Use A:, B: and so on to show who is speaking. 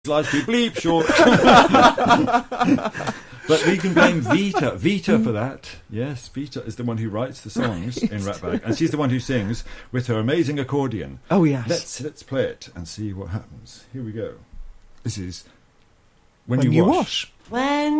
A: Life too bleep short. But we can blame Vita for that. Yes, Vita is the one who writes the songs in Ratbag, and she's the one who sings with her amazing accordion.
B: Oh yes.
A: Let's play it and see what happens. Here we go. This is When
B: You Wash.
C: When